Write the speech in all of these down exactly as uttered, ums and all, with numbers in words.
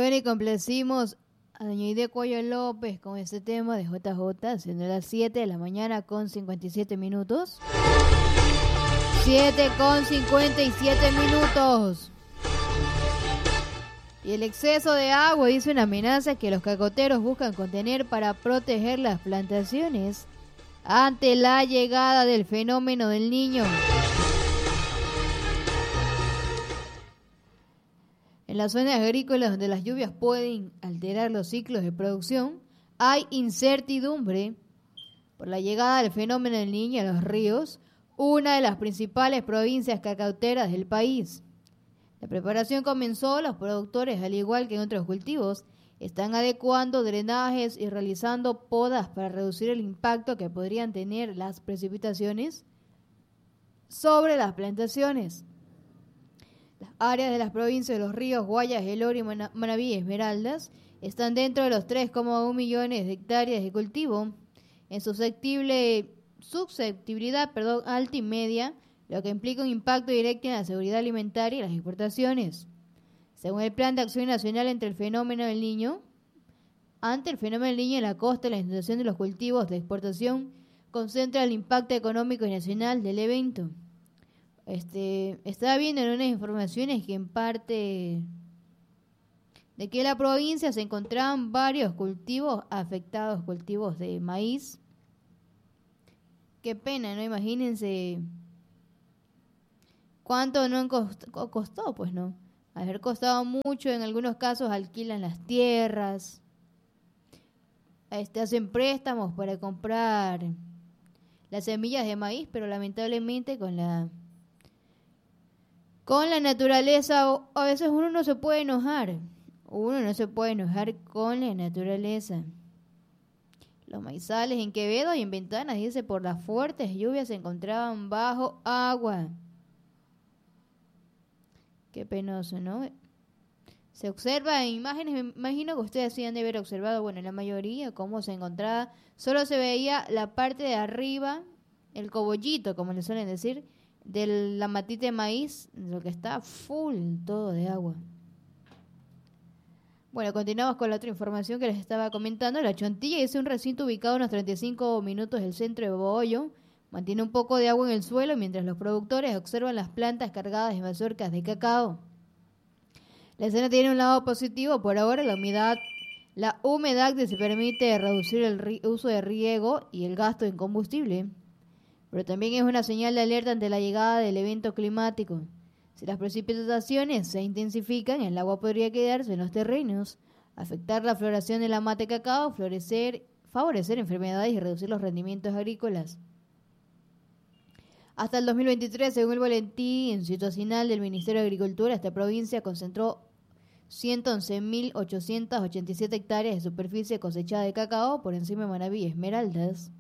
Bueno, y complacimos a doña Ide Cuello López con este tema de J J, siendo las siete de la mañana con cincuenta y siete minutos. siete con cincuenta y siete minutos. Y el exceso de agua dice una amenaza que los cacoteros buscan contener para proteger las plantaciones ante la llegada del fenómeno del Niño. En las zonas agrícolas donde las lluvias pueden alterar los ciclos de producción, hay incertidumbre por la llegada del fenómeno del Niño a los ríos, una de las principales provincias cacauteras del país. La preparación comenzó, los productores, al igual que en otros cultivos, están adecuando drenajes y realizando podas para reducir el impacto que podrían tener las precipitaciones sobre las plantaciones. Las áreas de las provincias de Los Ríos, Guayas, El Oro y Manabí y Esmeraldas están dentro de los tres coma uno millones de hectáreas de cultivo en susceptible, susceptibilidad perdón, alta y media, lo que implica un impacto directo en la seguridad alimentaria y las exportaciones. Según el Plan de Acción Nacional entre el fenómeno del Niño, ante el fenómeno del Niño en la costa, la inundación de los cultivos de exportación concentra el impacto económico y nacional del evento. Este, estaba viendo en unas informaciones que en parte de que en la provincia se encontraban varios cultivos afectados, cultivos de maíz. Qué pena, ¿no? Imagínense cuánto no costó, costó, pues no. Haber costado mucho, en algunos casos alquilan las tierras, este, hacen préstamos para comprar las semillas de maíz, pero lamentablemente con la con la naturaleza a veces uno no se puede enojar, uno no se puede enojar con la naturaleza. Los maizales en Quevedo y en Ventanas, dice, por las fuertes lluvias se encontraban bajo agua. Qué penoso, ¿no? Se observa en imágenes, me imagino que ustedes sí han de haber observado, bueno, en la mayoría, cómo se encontraba. Solo se veía la parte de arriba, el cogollito, como le suelen decir, de la matita de maíz, lo que está full todo de agua. Bueno, continuamos con la otra información que les estaba comentando. La Chontilla es un recinto ubicado a unos treinta y cinco minutos del centro de Bohollo. Mantiene un poco de agua en el suelo mientras los productores observan las plantas cargadas de mazorcas de cacao. La escena tiene un lado positivo. Por ahora la humedad, la humedad que se permite reducir el ri- uso de riego y el gasto en combustible. Pero también es una señal de alerta ante la llegada del evento climático. Si las precipitaciones se intensifican, el agua podría quedarse en los terrenos, afectar la floración de la mata de cacao, florecer, favorecer enfermedades y reducir los rendimientos agrícolas. Hasta el dos mil veintitrés, según el boletín situacional del Ministerio de Agricultura, esta provincia concentró ciento once mil ochocientas ochenta y siete hectáreas de superficie cosechada de cacao por encima de Manabí y Esmeraldas.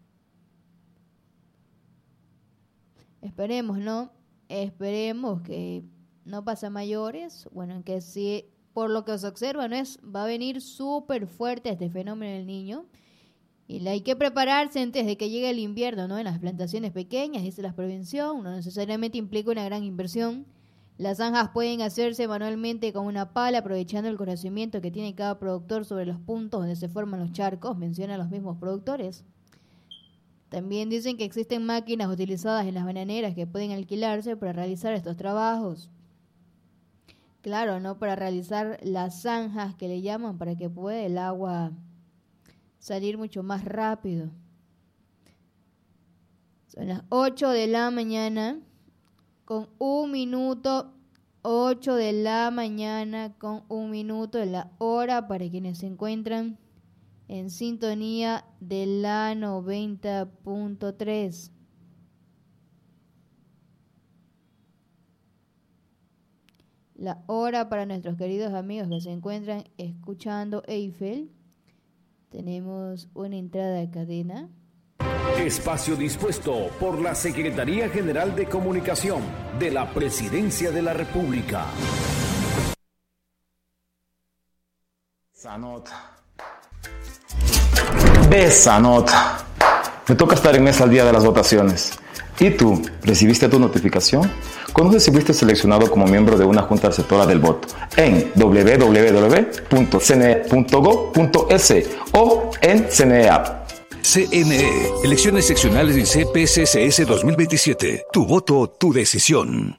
Esperemos, ¿no? Esperemos que no pase a mayores. Bueno, que si por lo que se observa, ¿no? es va a venir súper fuerte este fenómeno del Niño. Y hay que prepararse antes de que llegue el invierno, ¿no? En las plantaciones pequeñas, dice la prevención, no necesariamente implica una gran inversión. Las zanjas pueden hacerse manualmente con una pala, aprovechando el conocimiento que tiene cada productor sobre los puntos donde se forman los charcos, mencionan los mismos productores. También dicen que existen máquinas utilizadas en las bananeras que pueden alquilarse para realizar estos trabajos. Claro, ¿no? Para realizar las zanjas que le llaman, para que pueda el agua salir mucho más rápido. Son las ocho de la mañana con un minuto, ocho de la mañana con un minuto de la hora para quienes se encuentran en sintonía de la noventa punto tres. La hora para nuestros queridos amigos que se encuentran escuchando Eiffel. Tenemos una entrada de cadena. Espacio dispuesto por la Secretaría General de Comunicación de la Presidencia de la República. Esa nota. Esa nota. Me toca estar en mesa al día de las votaciones. ¿Y tú? ¿Recibiste tu notificación? ¿Cuándo recibiste seleccionado como miembro de una junta receptora del voto? En doble u doble u doble u punto c n e punto gov punto e s o en C N E App. C N E, Elecciones Seccionales y C P C C S dos mil veintisiete. Tu voto, tu decisión.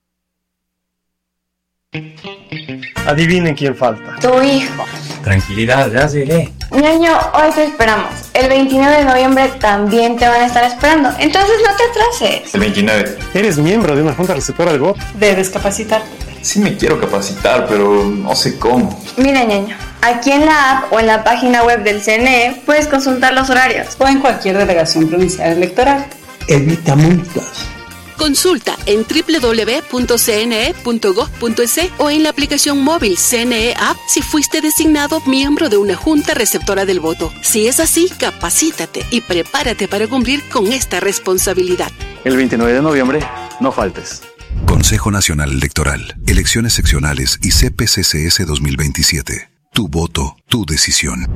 Adivinen quién falta. Tu hijo. Tranquilidad, ya llegué. Ñaño, hoy te esperamos. El veintinueve de noviembre también te van a estar esperando. Entonces no te atrases. El veintinueve. Eres miembro de una junta receptora del voto. Debes capacitarte. Sí me quiero capacitar, pero no sé cómo. Mira, Ñaño, aquí en la app o en la página web del C N E puedes consultar los horarios. O en cualquier delegación provincial electoral. Evita multas. Consulta en doble u doble u doble u punto c n e punto gov punto e s o en la aplicación móvil C N E App si fuiste designado miembro de una junta receptora del voto. Si es así, capacítate y prepárate para cumplir con esta responsabilidad. El veintinueve de noviembre, no faltes. Consejo Nacional Electoral, Elecciones Seccionales y C P C C S dos mil veintisiete. Tu voto, tu decisión.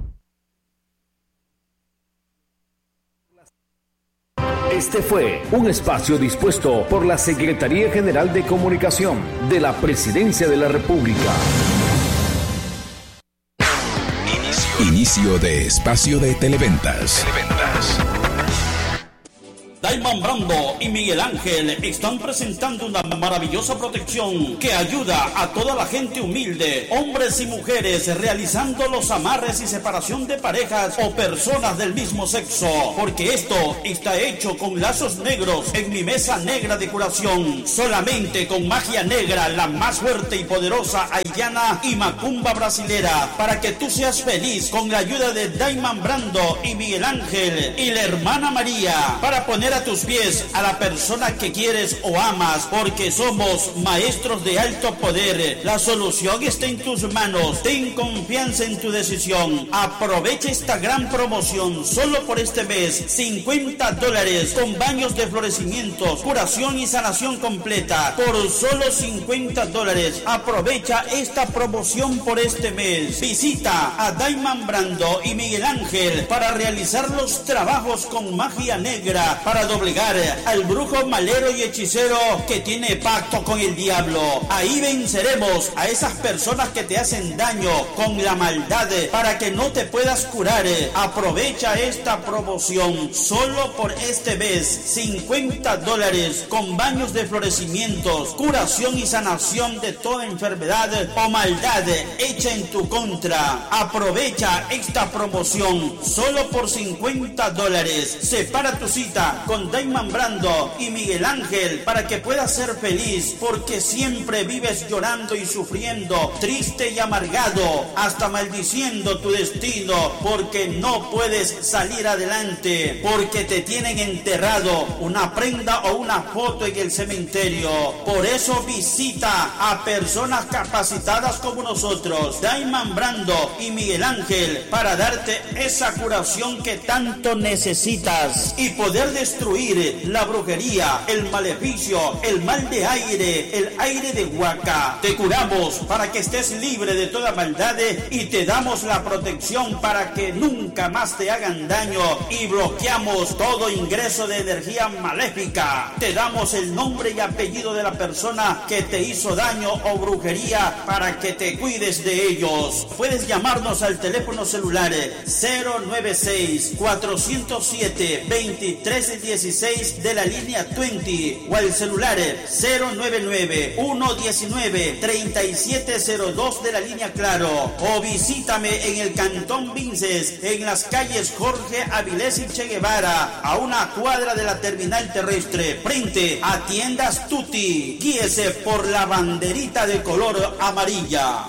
Este fue un espacio dispuesto por la Secretaría General de Comunicación de la Presidencia de la República. Inicio, Inicio de espacio de televentas. televentas. Daiman Brando y Miguel Ángel están presentando una maravillosa protección que ayuda a toda la gente humilde, hombres y mujeres, realizando los amarres y separación de parejas o personas del mismo sexo, porque esto está hecho con lazos negros en mi mesa negra de curación, solamente con magia negra, la más fuerte y poderosa haitiana y macumba brasilera, para que tú seas feliz con la ayuda de Daiman Brando y Miguel Ángel y la hermana María, para poner a tus pies a la persona que quieres o amas, porque somos maestros de alto poder. La solución está en tus manos. Ten confianza en tu decisión. Aprovecha esta gran promoción solo por este mes. cincuenta dólares con baños de florecimientos, curación y sanación completa por solo cincuenta dólares. Aprovecha esta promoción por este mes. Visita a Daiman Brando y Miguel Ángel para realizar los trabajos con magia negra, para doblegar al brujo malero y hechicero que tiene pacto con el diablo. Ahí venceremos a esas personas que te hacen daño con la maldad, para que no te puedas curar. Aprovecha esta promoción solo por este mes. cincuenta dólares con baños de florecimientos, curación y sanación de toda enfermedad o maldad hecha en tu contra. Aprovecha esta promoción solo por cincuenta dólares. Separa tu cita con Daiman Brando y Miguel Ángel para que puedas ser feliz, porque siempre vives llorando y sufriendo, triste y amargado, hasta maldiciendo tu destino, porque no puedes salir adelante, porque te tienen enterrado una prenda o una foto en el cementerio. Por eso visita a personas capacitadas como nosotros, Daiman Brando y Miguel Ángel, para darte esa curación que tanto necesitas y poder destruir la brujería, el maleficio, el mal de aire, el aire de Huaca. Te curamos para que estés libre de toda maldad y te damos la protección para que nunca más te hagan daño, y bloqueamos todo ingreso de energía maléfica. Te damos el nombre y apellido de la persona que te hizo daño o brujería para que te cuides de ellos. Puedes llamarnos al teléfono celular cero nueve seis, cuatro cero siete, dos tres uno seis de la línea veinte o al celular cero nueve nueve, uno uno nueve, tres siete cero dos de la línea Claro, o visítame en el Cantón Vinces, en las calles Jorge Avilés y Che Guevara, a una cuadra de la terminal terrestre, frente a Tiendas Tutti. Guíese por la banderita de color amarilla.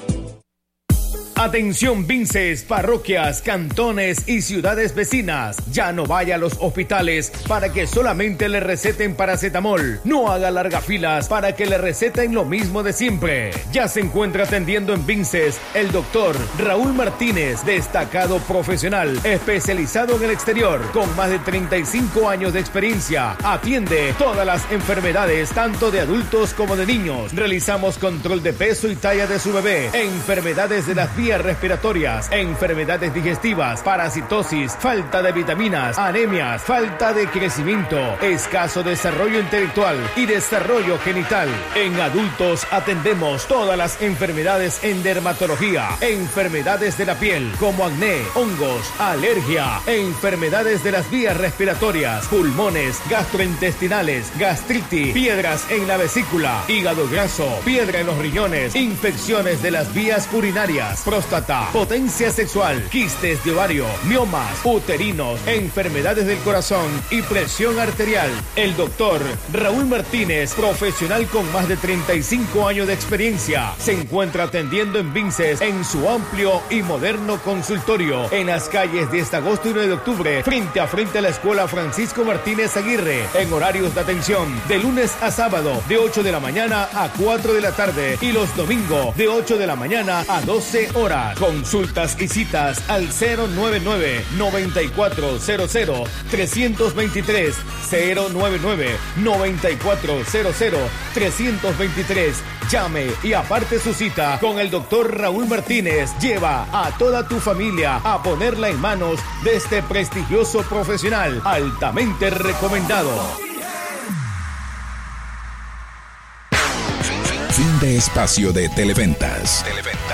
Atención Vinces, parroquias, cantones y ciudades vecinas. Ya no vaya a los hospitales para que solamente le receten paracetamol. No haga largas filas para que le receten lo mismo de siempre. Ya se encuentra atendiendo en Vinces el doctor Raúl Martínez, destacado profesional, especializado en el exterior, con más de treinta y cinco años de experiencia. Atiende todas las enfermedades, tanto de adultos como de niños. Realizamos control de peso y talla de su bebé, enfermedades de las vías vías respiratorias, enfermedades digestivas, parasitosis, falta de vitaminas, anemias, falta de crecimiento, escaso desarrollo intelectual y desarrollo genital. En adultos atendemos todas las enfermedades en dermatología, enfermedades de la piel como acné, hongos, alergia, enfermedades de las vías respiratorias, pulmones, gastrointestinales, gastritis, piedras en la vesícula, hígado graso, piedra en los riñones, infecciones de las vías urinarias, próstata, potencia sexual, quistes de ovario, miomas, uterinos, enfermedades del corazón y presión arterial. El doctor Raúl Martínez, profesional con más de treinta y cinco años de experiencia, se encuentra atendiendo en Vinces en su amplio y moderno consultorio en las calles diez de agosto y nueve de octubre, frente a frente a la Escuela Francisco Martínez Aguirre, en horarios de atención de lunes a sábado de ocho de la mañana a cuatro de la tarde y los domingos de ocho de la mañana a doce horas. Consultas y citas al cero nueve nueve, noventa y cuatro cero cero, trescientos veintitrés, cero nueve nueve, noventa y cuatro cero cero, trescientos veintitrés. Llame y aparte su cita con el doctor Raúl Martínez. Lleva a toda tu familia a ponerla en manos de este prestigioso profesional altamente recomendado. Fin de espacio de Televentas. Televentas.